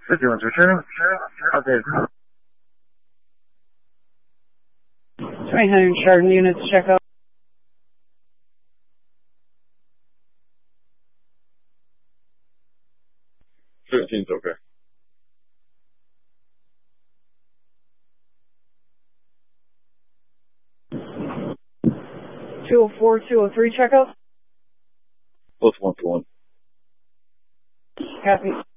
51's returning. Okay. 2000 Chardon units, check out. Fifteen's okay. 204, 203, check out. Both 1 for 1. Copy.